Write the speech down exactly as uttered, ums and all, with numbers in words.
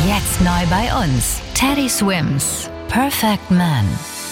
Jetzt neu bei uns. Teddy Swims. Perfect Man.